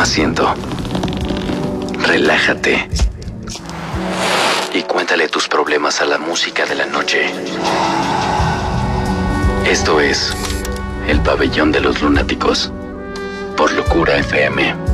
asiento. Relájate. Y cuéntale tus problemas a la música de la noche. Esto es El Pabellón de los Lunáticos, por Locura FM.